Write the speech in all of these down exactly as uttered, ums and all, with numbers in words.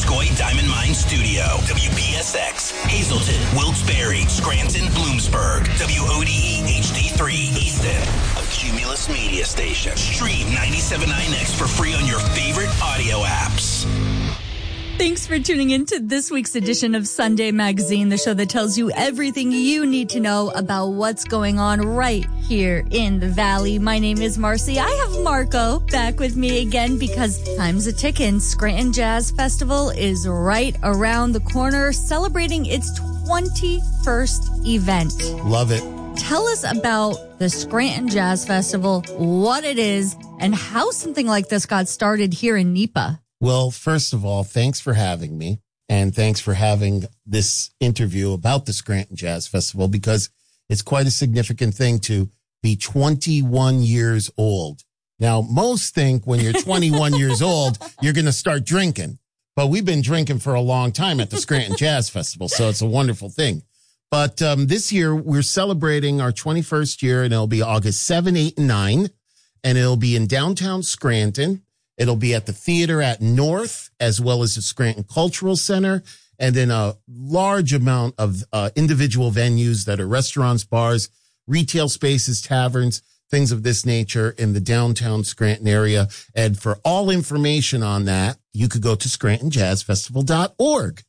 Iroquois Diamond Mine Studio. W P S X, Hazleton, Wilkes-Barre, Scranton, Bloomsburg. W O D E H D three, Easton. A Cumulus media station. Stream ninety-seven point nine X for free on your favorite audio apps. Thanks for tuning in to this week's edition of Sunday Magazine, the show that tells you everything you need to know about what's going on right here in the Valley. My name is Marcy. I have Marco back with me again because time's a ticking. Scranton Jazz Festival is right around the corner, celebrating its twenty-first event. Love it. Tell us about the Scranton Jazz Festival, what it is, and how something like this got started here in N E P A. Well, first of all, thanks for having me. And thanks for having this interview about the Scranton Jazz Festival, because it's quite a significant thing to be twenty-one years old. Now, most think when you're twenty-one years old, you're going to start drinking. But we've been drinking for a long time at the Scranton Jazz Festival, so it's a wonderful thing. But um, this year, we're celebrating our twenty-first year, and it'll be August seventh, eighth, and ninth. And it'll be in downtown Scranton. It'll be at the theater at North, as well as the Scranton Cultural Center, and then a large amount of uh, individual venues that are restaurants, bars, retail spaces, taverns, things of this nature in the downtown Scranton area. And for all information on that, you could go to scranton jazz festival dot org.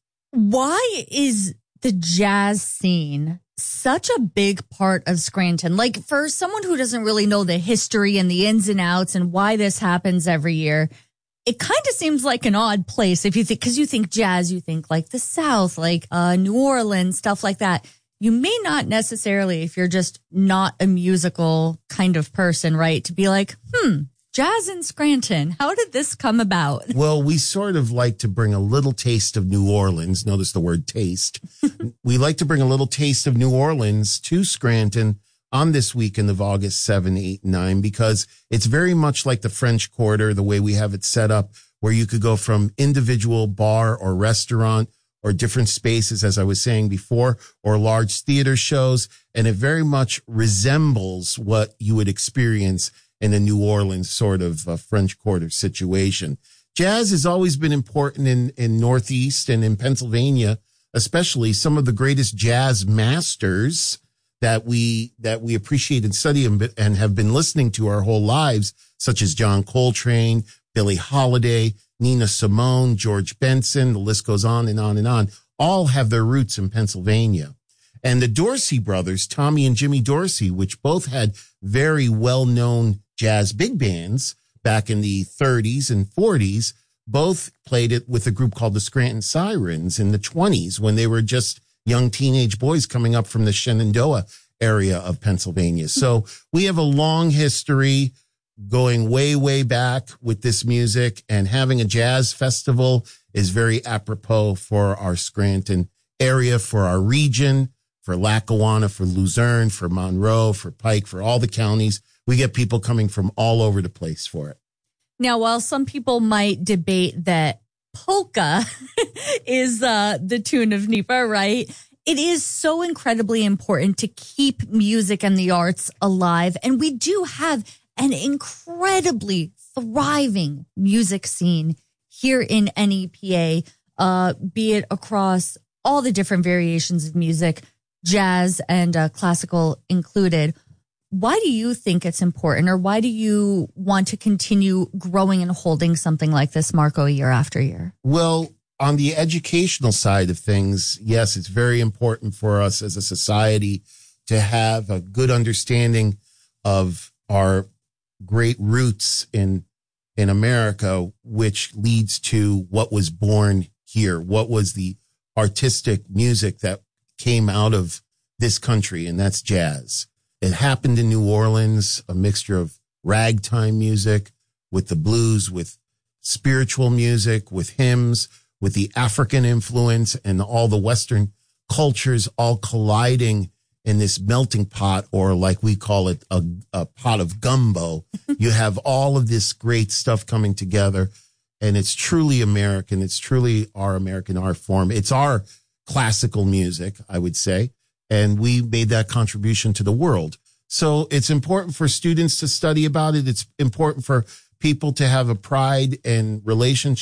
Why is the jazz scene such a big part of Scranton? Like, for someone who doesn't really know the history and the ins and outs and why this happens every year, it kind of seems like an odd place if you think, because you think jazz, you think like the South, like uh, New Orleans, stuff like that. You may not necessarily, if you're just not a musical kind of person, right, to be like, hmm, jazz in Scranton. How did this come about? Well, we sort of like to bring a little taste of New Orleans. Notice the word taste. We like to bring a little taste of New Orleans to Scranton on this weekend of August seventh, eighth, and ninth, because it's very much like the French Quarter, the way we have it set up, where you could go from individual bar or restaurant or different spaces, as I was saying before, or large theater shows. And it very much resembles what you would experience in a New Orleans sort of uh, French Quarter situation. Jazz has always been important in, in Northeast and in Pennsylvania, especially. Some of the greatest jazz masters that we that we appreciate and study and, and have been listening to our whole lives, such as John Coltrane, Billie Holiday, Nina Simone, George Benson, the list goes on and on and on, all have their roots in Pennsylvania. And the Dorsey brothers, Tommy and Jimmy Dorsey, which both had very well-known jazz big bands back in the thirties and forties, both played it with a group called the Scranton Sirens in the twenties when they were just young teenage boys coming up from the Shenandoah area of Pennsylvania. So we have a long history going way, way back with this music, and having a jazz festival is very apropos for our Scranton area, for our region, for Lackawanna, for Luzerne, for Monroe, for Pike, for all the counties. We get people coming from all over the place for it. Now, while some people might debate that polka is uh, the tune of N E P A, right? It is so incredibly important to keep music and the arts alive. And we do have an incredibly thriving music scene here in N E P A, uh, be it across all the different variations of music, jazz and uh, classical included. Why do you think it's important, or why do you want to continue growing and holding something like this, Marco, year after year? Well, on the educational side of things, yes, it's very important for us as a society to have a good understanding of our great roots in in America, which leads to what was born here, what was the artistic music that came out of this country, and that's jazz. It happened in New Orleans, a mixture of ragtime music with the blues, with spiritual music, with hymns, with the African influence and all the Western cultures all colliding in this melting pot, or like we call it, a, a pot of gumbo. You have all of this great stuff coming together, and it's truly American. It's truly our American art form. It's our classical music, I would say. And we made that contribution to the world. So it's important for students to study about it. It's important for people to have a pride and relationship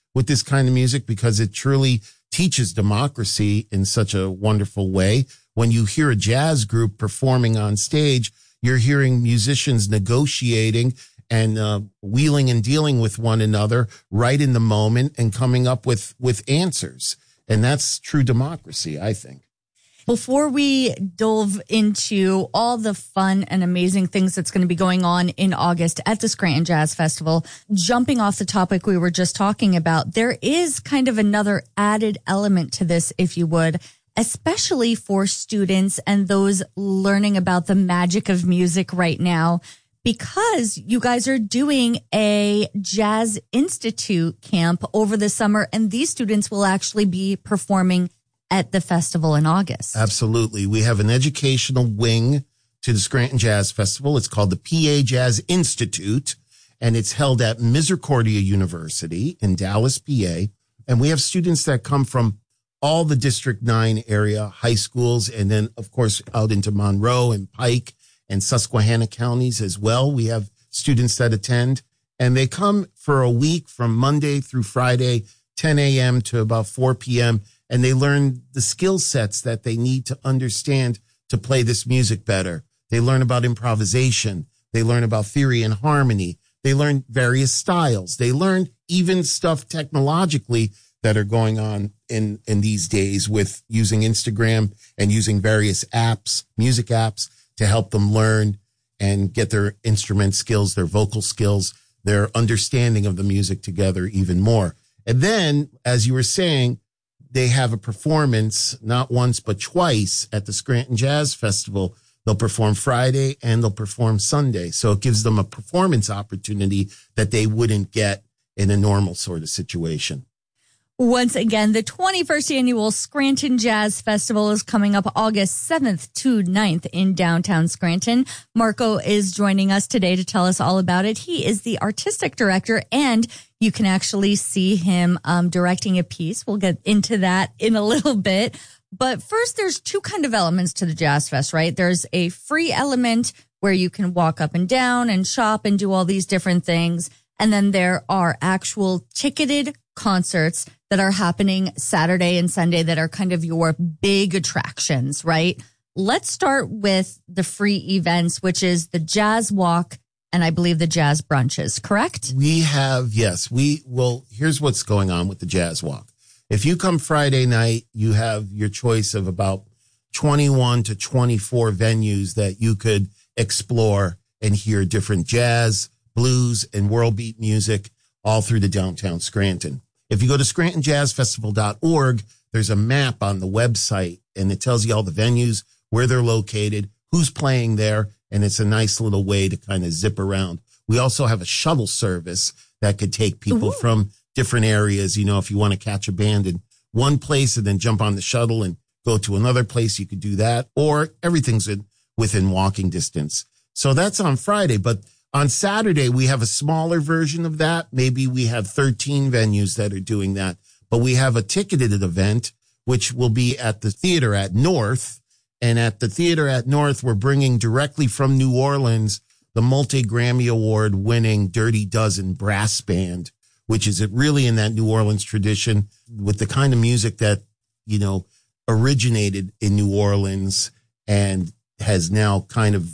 with this kind of music because it truly teaches democracy in such a wonderful way. When you hear a jazz group performing on stage, you're hearing musicians negotiating and uh, wheeling and dealing with one another right in the moment and coming up with, with answers. And that's true democracy, I think. Before we delve into all the fun and amazing things that's going to be going on in August at the Scranton Jazz Festival, jumping off the topic we were just talking about, there is kind of another added element to this, if you would, especially for students and those learning about the magic of music right now, because you guys are doing a Jazz Institute camp over the summer, and these students will actually be performing at the festival in August. Absolutely. We have an educational wing to the Scranton Jazz Festival. It's called the P A Jazz Institute, and it's held at Misericordia University in Dallas, P A. And we have students that come from all the District nine area high schools, and then, of course, out into Monroe and Pike and Susquehanna counties as well. We have students that attend, and they come for a week from Monday through Friday, ten a.m. to about four p.m., and they learn the skill sets that they need to understand to play this music better. They learn about improvisation. They learn about theory and harmony. They learn various styles. They learn even stuff technologically that are going on in, in these days with using Instagram and using various apps, music apps, to help them learn and get their instrument skills, their vocal skills, their understanding of the music together even more. And then, as you were saying, they have a performance not once but twice at the Scranton Jazz Festival. They'll perform Friday and they'll perform Sunday. So it gives them a performance opportunity that they wouldn't get in a normal sort of situation. Once again, the twenty-first annual Scranton Jazz Festival is coming up August seventh to ninth in downtown Scranton. Marco is joining us today to tell us all about it. He is the artistic director, and you can actually see him um, directing a piece. We'll get into that in a little bit. But first, there's two kind of elements to the Jazz Fest, right? There's a free element where you can walk up and down and shop and do all these different things. And then there are actual ticketed concerts that are happening Saturday and Sunday that are kind of your big attractions, right? Let's start with the free events, which is the Jazz Walk and I believe the Jazz Brunches, correct? We have, yes, we will. Here's what's going on with the Jazz Walk. If you come Friday night, you have your choice of about twenty-one to twenty-four venues that you could explore and hear different jazz, blues, and world beat music all through the downtown Scranton. If you go to scranton jazz festival dot org, there's a map on the website, and it tells you all the venues, where they're located, who's playing there, and it's a nice little way to kind of zip around. We also have a shuttle service that could take people Ooh. from different areas. You know, if you want to catch a band in one place and then jump on the shuttle and go to another place, you could do that, or everything's in, within walking distance. So that's on Friday, but on Saturday, we have a smaller version of that. Maybe we have thirteen venues that are doing that, but we have a ticketed event, which will be at the Theater at North. And at the Theater at North, we're bringing directly from New Orleans the multi-Grammy Award winning Dirty Dozen Brass Band, which is really in that New Orleans tradition with the kind of music that, you know, originated in New Orleans and has now kind of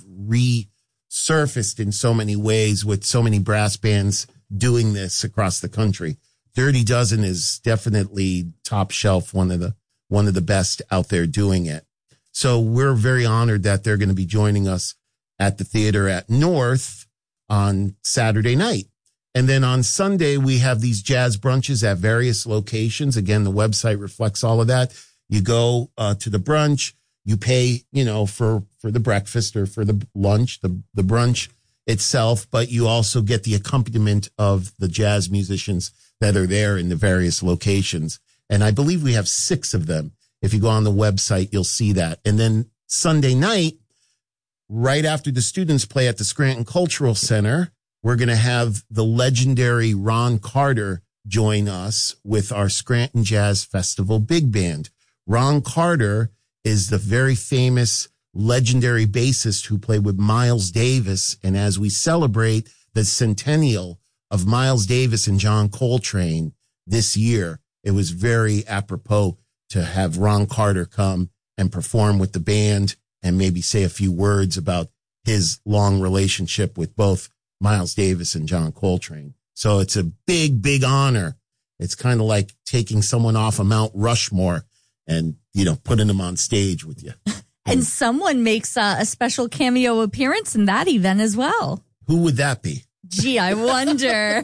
resurfaced in so many ways with so many brass bands doing this across the country. Dirty Dozen is definitely top shelf, one of the one of the best out there doing it. So we're very honored that they're going to be joining us at the Theater at North on Saturday night. And then on Sunday, we have these jazz brunches at various locations. Again, the website reflects all of that. You go uh, to the brunch, you pay, you know, for, for the breakfast or for the lunch, the, the brunch itself, but you also get the accompaniment of the jazz musicians that are there in the various locations. And I believe we have six of them. If you go on the website, you'll see that. And then Sunday night, right after the students play at the Scranton Cultural Center, we're going to have the legendary Ron Carter join us with our Scranton Jazz Festival Big Band. Ron Carter is the very famous legendary bassist who played with Miles Davis. And as we celebrate the centennial of Miles Davis and John Coltrane, this year, it was very apropos to have Ron Carter come and perform with the band and maybe say a few words about his long relationship with both Miles Davis and John Coltrane. So it's a big, big honor. It's kind of like taking someone off of Mount Rushmore and, you know, putting them on stage with you. And someone makes uh, a special cameo appearance in that event as well. Who would that be? Gee, I wonder.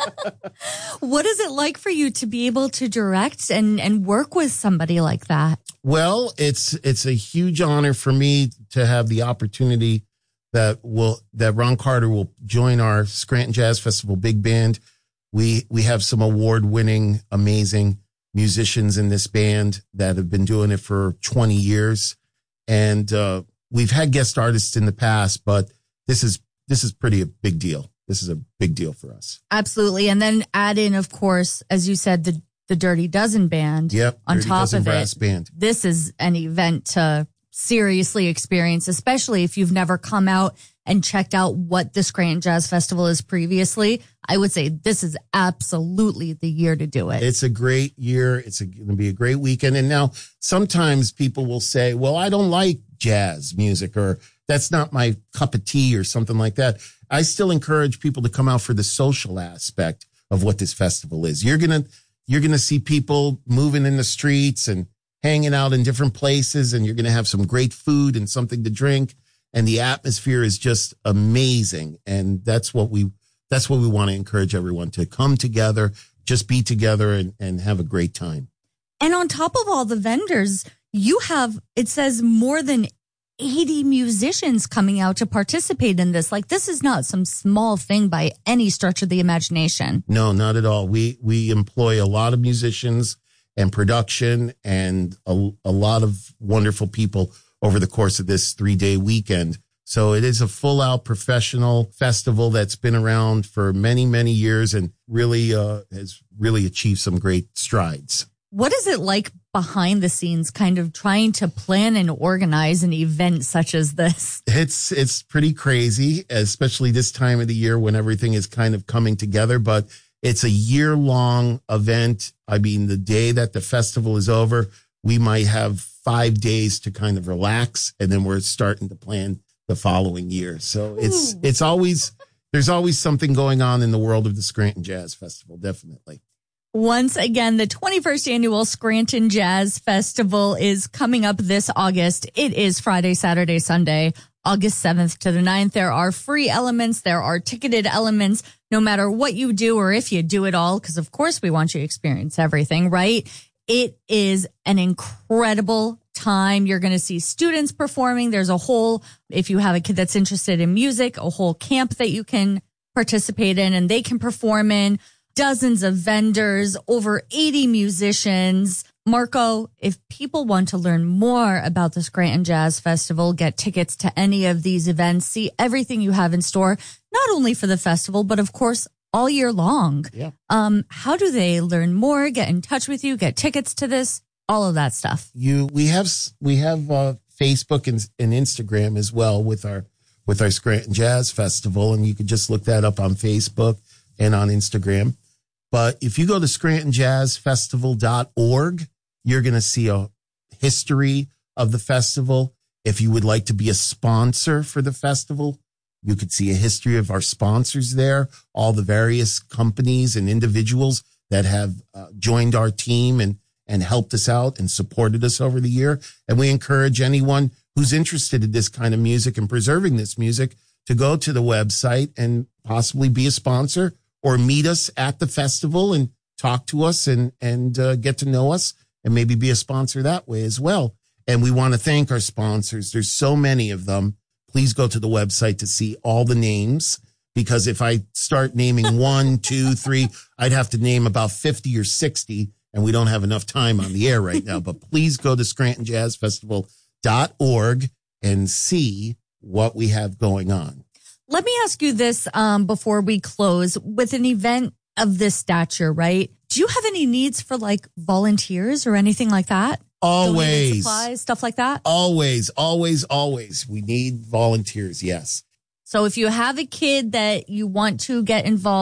What is it like for you to be able to direct and, and work with somebody like that? Well, it's it's a huge honor for me to have the opportunity that will that Ron Carter will join our Scranton Jazz Festival Big Band. We we have some award-winning, amazing musicians in this band that have been doing it for twenty years. And uh, we've had guest artists in the past, but this is this is pretty a big deal. This is a big deal for us. Absolutely. And then add in, of course, as you said, the, the Dirty Dozen Band. Yep. On Dirty top Dozen of Brass it. Band. This is an event to seriously experience, especially if you've never come out and checked out what the Scranton Jazz Festival is previously. I would say this is absolutely the year to do it. It's a great year. It's going to be a great weekend. And now sometimes people will say, well, I don't like jazz music, or that's not my cup of tea, or something like that. I still encourage people to come out for the social aspect of what this festival is. You're going to, you're going to see people moving in the streets and hanging out in different places, and you're going to have some great food and something to drink. And the atmosphere is just amazing. And that's what we, that's what we want to encourage everyone to come together, just be together and, and have a great time. And on top of all the vendors, you have, it says more than eighty musicians coming out to participate in this. Like, this is not some small thing by any stretch of the imagination. No, not at all. We, we employ a lot of musicians and production and a, a lot of wonderful people over the course of this three-day weekend. So it is a full-out professional festival that's been around for many, many years and really uh, has really achieved some great strides. What is it like behind the scenes, kind of trying to plan and organize an event such as this? It's it's pretty crazy, especially this time of the year when everything is kind of coming together. But it's a year-long event. I mean, the day that the festival is over, we might have five days to kind of relax, and then we're starting to plan the following year. So it's Ooh. it's always, there's always something going on in the world of the Scranton Jazz Festival, definitely. Once again, the twenty-first annual Scranton Jazz Festival is coming up this August. It is Friday, Saturday, Sunday, August seventh to the ninth. There are free elements. There are ticketed elements, no matter what you do or if you do it all, because of course we want you to experience everything, right? It is an incredible time. You're going to see students performing. There's a whole, if you have a kid that's interested in music, a whole camp that you can participate in and they can perform in. Dozens of vendors, over eighty musicians. Marco, if people want to learn more about the Scranton Jazz Festival, get tickets to any of these events, see everything you have in store, not only for the festival, but of course, all year long. Yeah. Um, how do they learn more, get in touch with you, get tickets to this, all of that stuff? You, we have, we have uh, Facebook and, and Instagram as well with our, with our Scranton Jazz Festival. And you can just look that up on Facebook and on Instagram. But if you go to scranton jazz festival dot org, you're going to see a history of the festival. If you would like to be a sponsor for the festival, you could see a history of our sponsors there, all the various companies and individuals that have uh, joined our team and, and helped us out and supported us over the year. And we encourage anyone who's interested in this kind of music and preserving this music to go to the website and possibly be a sponsor or meet us at the festival and talk to us and, and uh, get to know us and maybe be a sponsor that way as well. And we want to thank our sponsors. There's so many of them. Please go to the website to see all the names, because if I start naming one, two, three, I'd have to name about fifty or sixty, and we don't have enough time on the air right now. But please go to scranton jazz festival dot org and see what we have going on. Let me ask you this um, before we close. With an event of this stature, right? Do you have any needs for like volunteers or anything like that? Donated Always. supplies, stuff like that? Always, always, always. We need volunteers, yes. So if you have a kid that you want to get involved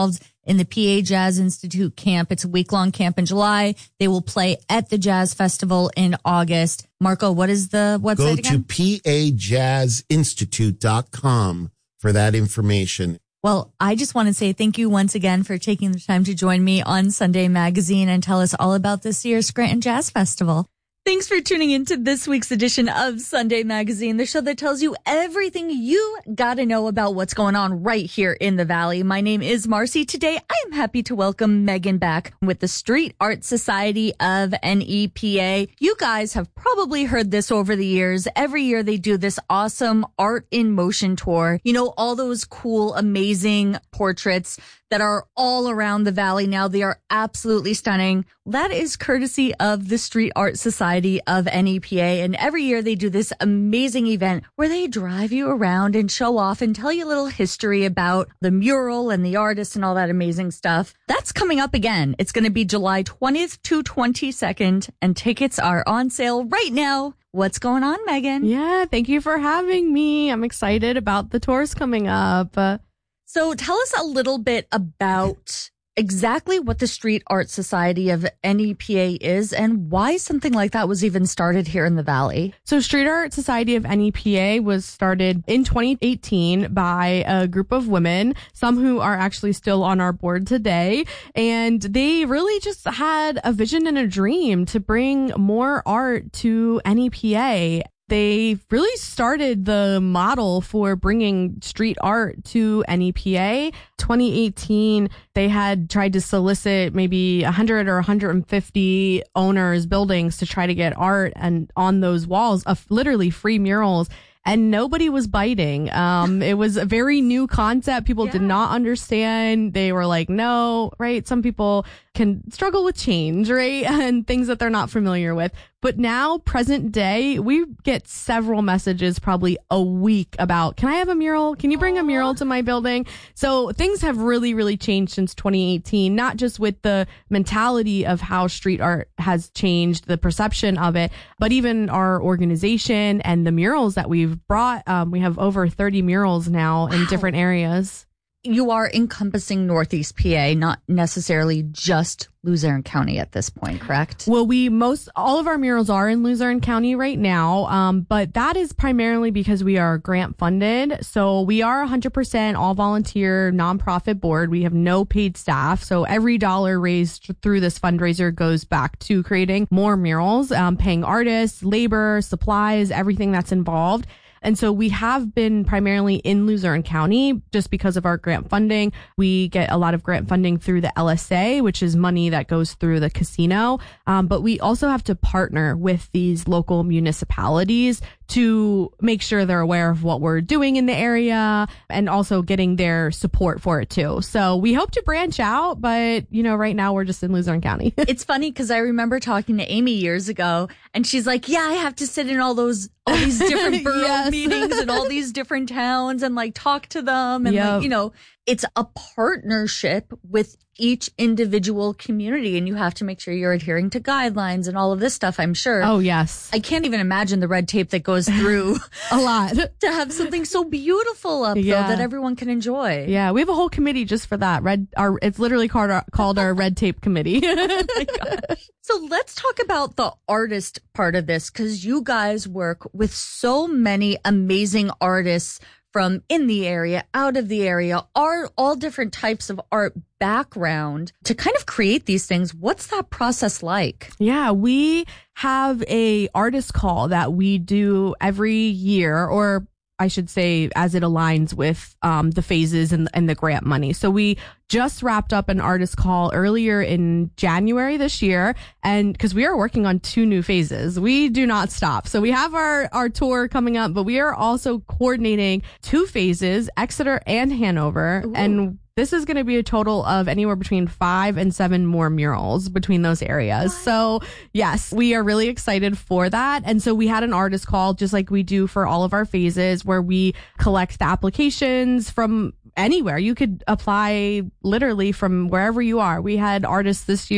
in the P A Jazz Institute camp. It's a week-long camp in July. They will play at the Jazz Festival in August. Marco, what is the website Go again? to P A jazz institute dot com for that information. Well, I just want to say thank you once again for taking the time to join me on Sunday Magazine and tell us all about this year's Scranton Jazz Festival. Thanks for tuning in to this week's edition of Sunday Magazine, the show that tells you everything you got to know about what's going on right here in the Valley. My name is Marcy. Today, I am happy to welcome Megan back with the Street Art Society of N E P A. You guys have probably heard this over the years. Every year they do this awesome Art in Motion tour. You know, all those cool, amazing portraits that are all around the Valley now. They are absolutely stunning. That is courtesy of the Street Art Society of N E P A. And every year they do this amazing event where they drive you around and show off and tell you a little history about the mural and the artist and all that amazing stuff. That's coming up again. It's going to be July twentieth to twenty-second, and tickets are on sale right now. What's going on, Megan? Yeah, thank you for having me. I'm excited about the tours coming up. Uh, So tell us a little bit about exactly what the Street Art Society of N E P A is and why something like that was even started here in the Valley. So Street Art Society of N E P A was started in twenty eighteen by a group of women, some who are actually still on our board today. And they really just had a vision and a dream to bring more art to N E P A. They really started the model for bringing street art to N E P A. twenty eighteen, they had tried to solicit maybe one hundred or one hundred fifty owners, buildings to try to get art and on those walls of literally free murals. And nobody was biting. Um, it was a very new concept. People Yeah. did not understand. They were like, no, right? Some people can struggle with change, right? And things that they're not familiar with. But now, present day, we get several messages probably a week about, can I have a mural? Can you bring a mural to my building? So things have really, really changed since twenty eighteen, not just with the mentality of how street art has changed, the perception of it, but even our organization and the murals that we've brought. Um, we have over thirty murals now in Wow. different areas. You are encompassing Northeast P A, not necessarily just Luzerne County at this point, correct? Well, we most all of our murals are in Luzerne County right now, um, but that is primarily because we are grant funded. So we are one hundred percent all volunteer nonprofit board. We have no paid staff. So every dollar raised through this fundraiser goes back to creating more murals, um, paying artists, labor, supplies, everything that's involved. And so we have been primarily in Luzerne County just because of our grant funding. We get a lot of grant funding through the L S A, which is money that goes through the casino. Um, but we also have to partner with these local municipalities to make sure they're aware of what we're doing in the area and also getting their support for it too. So we hope to branch out, but you know, right now we're just in Luzerne County. It's funny because I remember talking to Amy years ago and she's like, yeah, I have to sit in all those, all these different borough Yes. meetings and all these different towns and like talk to them. And Yep. like, you know, it's a partnership with each individual community and you have to make sure you're adhering to guidelines and all of this stuff, I'm sure. Oh, yes. I can't even imagine the red tape that goes through A lot. to have something so beautiful up Yeah. though that everyone can enjoy. Yeah, we have a whole committee just for that. Red, our it's literally called our, called our red tape committee. Oh my gosh. So let's talk about the artist part of this because you guys work with so many amazing artists from in the area, out of the area, are all different types of art background to kind of create these things. What's that process like? Yeah, we have a artist call that we do every year, or I should say, as it aligns with um, the phases and, and the grant money. So we just wrapped up an artist call earlier in January this year. And because we are working on two new phases, we do not stop. So we have our, our tour coming up, but we are also coordinating two phases, Exeter and Hanover. Ooh. And this is going to be a total of anywhere between five and seven more murals between those areas. So yes, we are really excited for that. And so we had an artist call just like we do for all of our phases where we collect the applications from anywhere. You could apply literally from wherever you are. We had artists this year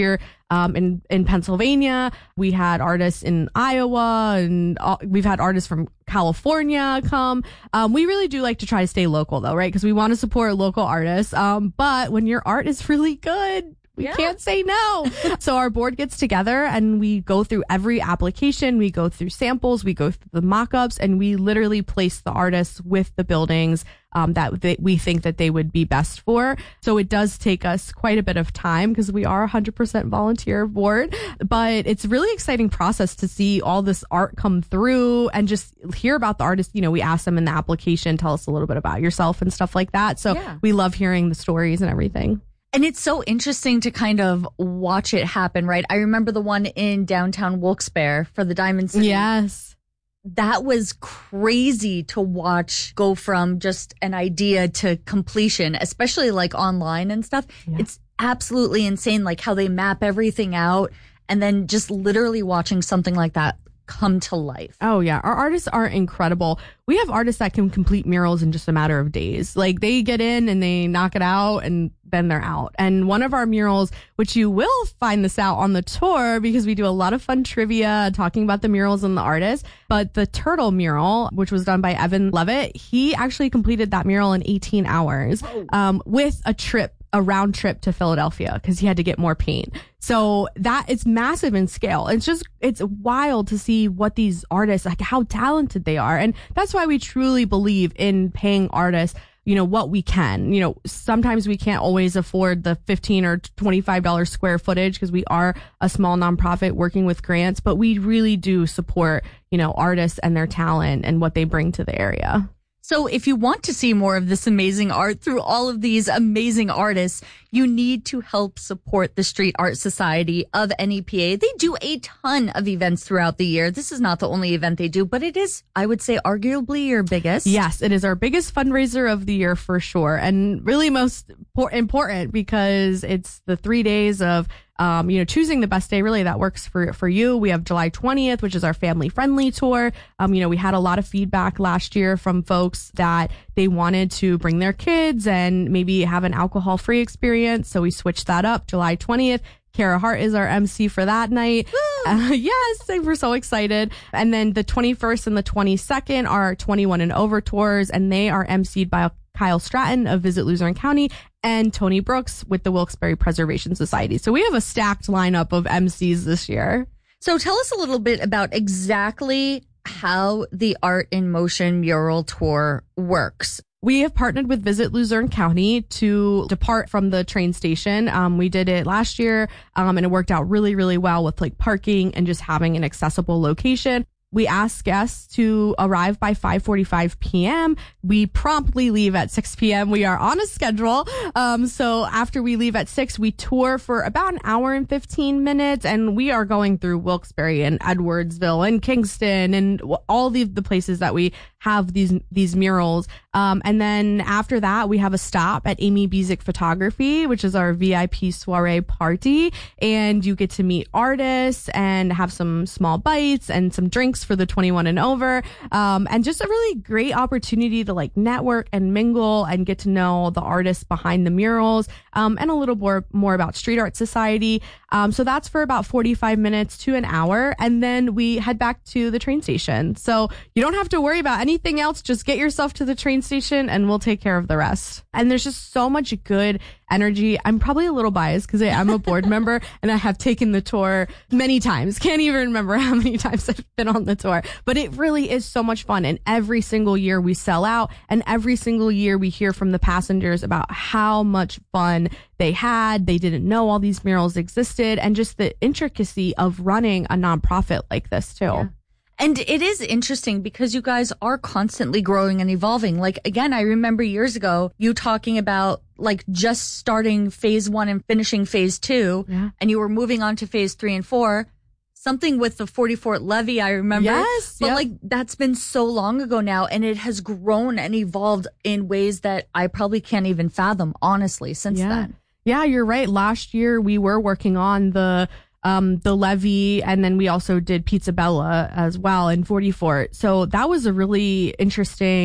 um, in, in Pennsylvania. We had artists in Iowa, and uh, we've had artists from California come. Um, we really do like to try to stay local though, right? Because we want to support local artists. Um, but when your art is really good, we yeah. can't say no. So our board gets together and we go through every application. We go through samples. We go through the mock-ups, and we literally place the artists with the buildings um, that they, we think that they would be best for. So it does take us quite a bit of time because we are a one hundred percent volunteer board. But it's a really exciting process to see all this art come through and just hear about the artists. You know, we ask them in the application, tell us a little bit about yourself and stuff like that. So yeah. we love hearing the stories and everything. And it's so interesting to kind of watch it happen, right? I remember the one in downtown Wilkes-Barre for the Diamond City. Yes. That was crazy to watch go from just an idea to completion, especially like online and stuff. Yeah. It's absolutely insane, like how they map everything out and then just literally watching something like that come to life. Oh yeah, our artists are incredible. We have artists that can complete murals in just a matter of days. Like they get in and they knock it out and then they're out. And one of our murals, which you will find this out on the tour because we do a lot of fun trivia talking about the murals and the artists, but the turtle mural, which was done by Evan Levitt, he actually completed that mural in eighteen hours um, with a trip a round trip to Philadelphia because he had to get more paint. So that it's massive in scale. It's just, it's wild to see what these artists, like how talented they are. And that's why we truly believe in paying artists, you know, what we can. You know, sometimes we can't always afford the fifteen or twenty-five dollars square footage because we are a small nonprofit working with grants, but we really do support, you know, artists and their talent and what they bring to the area. So if you want to see more of this amazing art through all of these amazing artists, you need to help support the Street Art Society of N E P A. They do a ton of events throughout the year. This is not the only event they do, but it is, I would say, arguably your biggest. Yes, it is our biggest fundraiser of the year for sure. And really most important because it's the three days of Um, you know, choosing the best day really that works for, for you. We have July twentieth, which is our family friendly tour. Um, you know, we had a lot of feedback last year from folks that they wanted to bring their kids and maybe have an alcohol free experience. So we switched that up. July twentieth. Kara Hart is our M C for that night. Uh, yes, we're so excited. And then the twenty-first and the twenty-second are twenty-one and over tours, and they are emceed by Kyle Stratton of Visit Luzerne County and Tony Brooks with the Wilkes-Barre Preservation Society. So we have a stacked lineup of M Cs this year. So tell us a little bit about exactly how the Art in Motion mural tour works. We have partnered with Visit Luzerne County to depart from the train station. Um, we did it last year, um, and it worked out really, really well with like parking and just having an accessible location. We ask guests to arrive by five forty-five p.m. We promptly leave at six p.m. We are on a schedule. Um, so after we leave at six, we tour for about an hour and fifteen minutes. And we are going through Wilkes-Barre and Edwardsville and Kingston and all the, the places that we have these these murals. Um, and then after that, we have a stop at Amy Bezick Photography, which is our V I P soiree party. And you get to meet artists and have some small bites and some drinks for the twenty-one and over. Um, and just a really great opportunity to like network and mingle and get to know the artists behind the murals, um, and a little more, more about Street Art Society. Um, so that's for about forty-five minutes to an hour. And then we head back to the train station. So you don't have to worry about anything else. Just get yourself to the train station and we'll take care of the rest. And there's just so much good energy. I'm probably a little biased because I am a board member and I have taken the tour many times. Can't even remember how many times I've been on the tour, but it really is so much fun. And every single year we sell out, and every single year we hear from the passengers about how much fun they had. They didn't know all these murals existed, and just the intricacy of running a nonprofit like this too. Yeah. And it is interesting because you guys are constantly growing and evolving. Like, again, I remember years ago you talking about like just starting phase one and finishing phase two, yeah. and you were moving on to phase three and four. Something with the forty-fourth levy, I remember. Yes. But yep. like that's been so long ago now, and it has grown and evolved in ways that I probably can't even fathom, honestly, since yeah. then. Yeah, you're right. Last year we were working on the um the levy, and then we also did Pizza Bella as well in forty-four. So that was a really interesting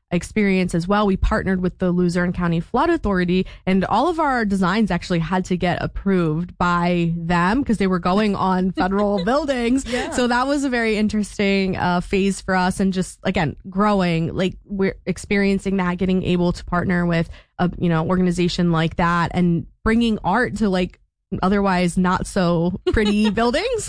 experience as well. We partnered with the Luzerne County Flood Authority, and all of our designs actually had to get approved by them because they were going on federal buildings. Yeah. So that was a very interesting uh, phase for us, and just, again, growing, like we're experiencing that, getting able to partner with a, you know, organization like that and bringing art to like otherwise not so pretty buildings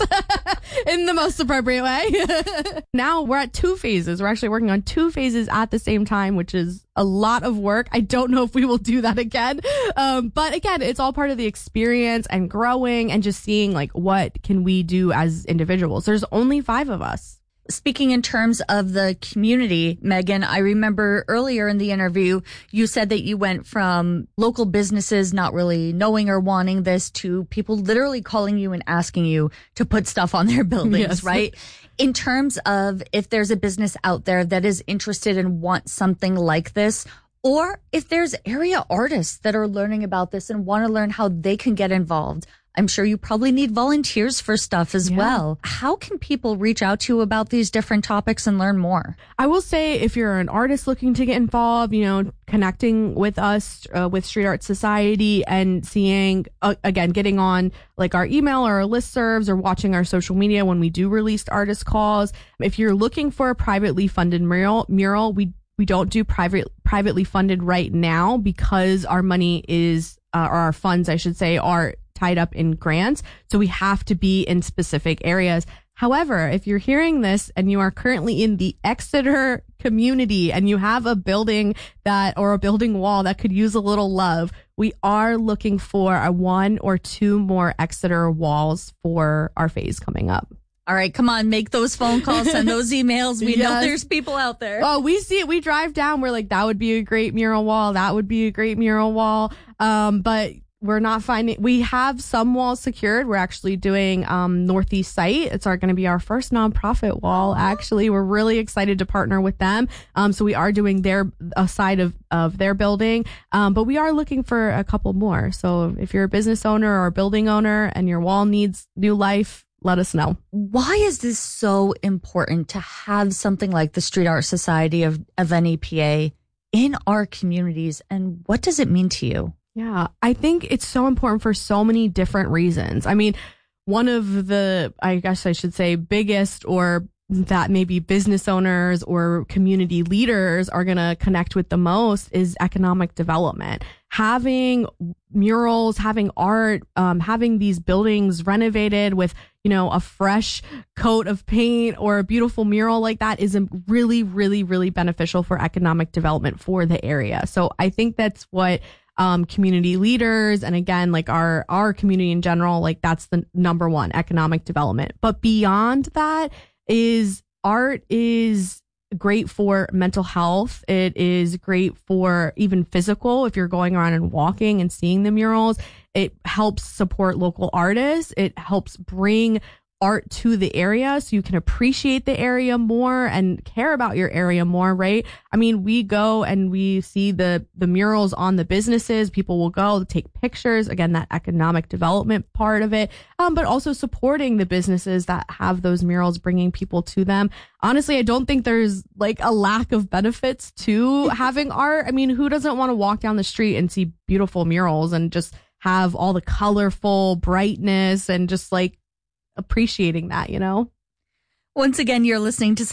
in the most appropriate way. Now we're at two phases. We're actually working on two phases at the same time, which is a lot of work. I don't know if we will do that again. Um, but again, it's all part of the experience and growing and just seeing like what can we do as individuals. There's only five of us. Speaking in terms of the community, Megan, I remember earlier in the interview, you said that you went from local businesses not really knowing or wanting this to people literally calling you and asking you to put stuff on their buildings, yes. Right? In terms of if there's a business out there that is interested and wants something like this, or if there's area artists that are learning about this and want to learn how they can get involved, I'm sure you probably need volunteers for stuff as yeah. well. How can people reach out to you about these different topics and learn more? I will say if you're an artist looking to get involved, you know, connecting with us, uh, with Street Art Society and seeing, uh, again, getting on like our email or our listservs or watching our social media when we do release artist calls. If you're looking for a privately funded mural, mural, we we don't do private privately funded right now because our money is, uh, or our funds, I should say, are tied up in grants. So we have to be in specific areas. However, if you're hearing this and you are currently in the Exeter community and you have a building that or a building wall that could use a little love, we are looking for a one or two more Exeter walls for our phase coming up. All right, come on, make those phone calls, send those emails. We yes. know there's people out there. Oh, we see it. We drive down. We're like, that would be a great mural wall. That would be a great mural wall. Um, but we're not finding, we have some walls secured. We're actually doing um, Northeast Site. It's our going to be our first nonprofit wall. Actually, we're really excited to partner with them. Um, so we are doing their a side of, of their building. Um, but we are looking for a couple more. So if you're a business owner or a building owner and your wall needs new life, let us know. Why is this so important to have something like the Street Art Society of, of N E P A in our communities? And what does it mean to you? Yeah, I think it's so important for so many different reasons. I mean, one of the, I guess I should say, biggest or that maybe business owners or community leaders are going to connect with the most is economic development. Having murals, having art, um, having these buildings renovated with, you know, a fresh coat of paint or a beautiful mural like that is really, really, really beneficial for economic development for the area. So I think that's what um, community leaders and again, like our, our community in general, like that's the number one, economic development. But beyond that is art is great for mental health. It is great for even physical. If you're going around and walking and seeing the murals, it helps support local artists. It helps bring art to the area so you can appreciate the area more and care about your area more, right? I mean, we go and we see the the murals on the businesses. People will go take pictures. Again, that economic development part of it, um, but also supporting the businesses that have those murals, bringing people to them. Honestly, I don't think there's like a lack of benefits to having art. I mean, who doesn't want to walk down the street and see beautiful murals and just have all the colorful brightness and just like appreciating that, you know? Once again, you're listening to